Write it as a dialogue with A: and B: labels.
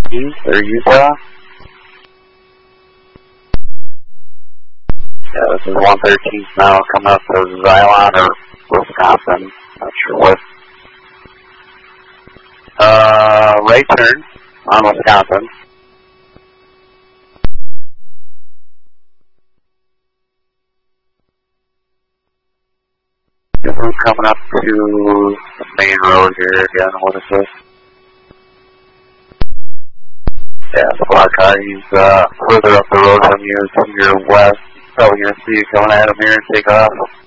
A: East or Utah? Yeah, this is 113th now coming up to Xylon or Wisconsin. Not sure what. Right turn on Wisconsin. Who's coming up to the main road here again? What is this? Yeah, squad car. He's further up the road from you to your west. Probably going to see you coming at him here and take off.